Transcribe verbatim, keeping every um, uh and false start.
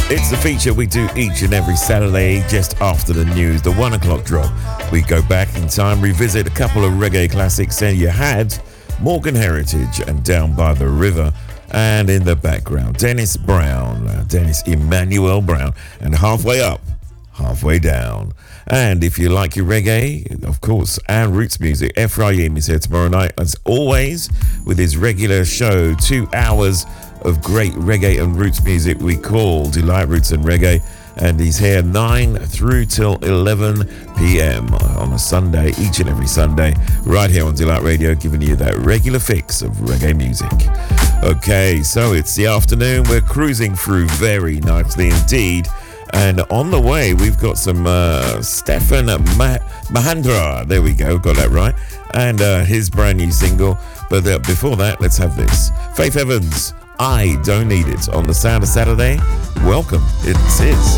It's the feature we do each and every Saturday just after the news, the one o'clock drop. We go back in time, revisit a couple of reggae classics, and you had Morgan Heritage and Down by the River, and in the background, Dennis Brown, uh, Dennis Emmanuel Brown, and Halfway Up, Halfway Down. And if you like your reggae, of course, and roots music, Ephraim is here tomorrow night, as always, with his regular show, two hours of great reggae and roots music we call Delight Roots and Reggae, and he's here nine through till eleven p.m. on a Sunday, each and every Sunday, right here on Delight Radio, giving you that regular fix of reggae music. Okay, so it's the afternoon, we're cruising through very nicely indeed, and on the way we've got some uh, Stefan Ma- Mahandra, there we go, got that right, and uh, his brand new single. But uh, before that, let's have this. Faith Evans, I Don't Need It, on the Sound of Saturday. Welcome, it's it.